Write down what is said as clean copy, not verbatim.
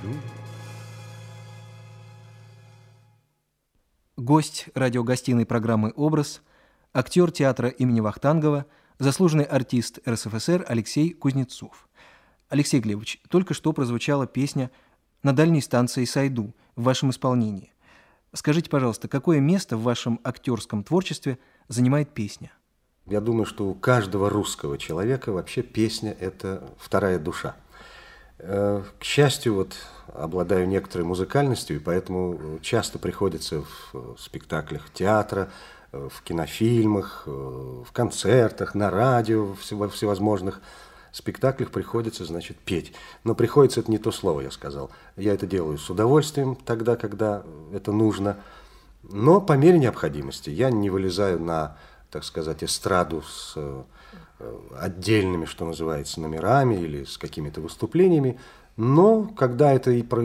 саду. Гость радиогостиной программы «Образ», актер театра имени Вахтангова, заслуженный артист РСФСР Алексей Кузнецов. Алексей Глебович, только что прозвучала песня «На дальней станции сойду» в вашем исполнении. Скажите, пожалуйста, какое место в вашем актерском творчестве занимает песня? Я думаю, что у каждого русского человека вообще песня – это вторая душа. К счастью, вот обладаю некоторой музыкальностью, и поэтому часто приходится в спектаклях театра, в кинофильмах, в концертах, на радио, во всевозможных спектаклях приходится, значит, петь. Но приходится – это не то слово, я сказал. Я это делаю с удовольствием тогда, когда это нужно, но по мере необходимости. Я не вылезаю на, так сказать, эстраду с отдельными, что называется, номерами или с какими-то выступлениями, но когда это и происходит,